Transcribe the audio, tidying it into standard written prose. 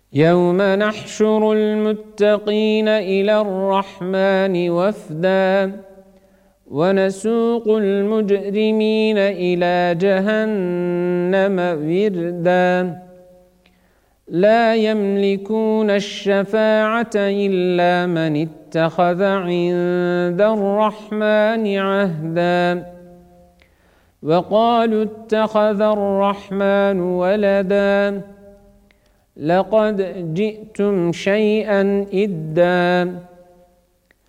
يوم نحشر المتقين إلى الرحمن وفدا ونسوق المجرمين إلى جهنم وردا لا يملكون الشفاعة إلا من اتخذ عند الرحمن عهدا وقالوا اتخذ الرحمن ولدا لقد جئتم شيئا إدا